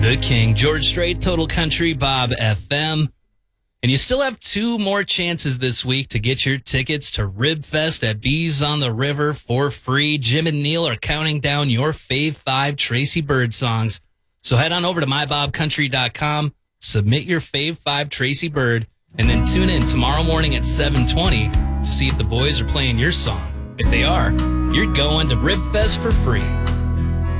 The King, George Strait, Total Country, Bob FM. And you still have 2 more chances this week to get your tickets to Ribfest at Bees on the River for free. Jim and Neil are counting down your Fave 5 Tracy Byrd songs. So head on over to mybobcountry.com, submit your Fave 5 Tracy Byrd, and then tune in tomorrow morning at 7:20 to see if the boys are playing your song. If they are, you're going to Ribfest for free.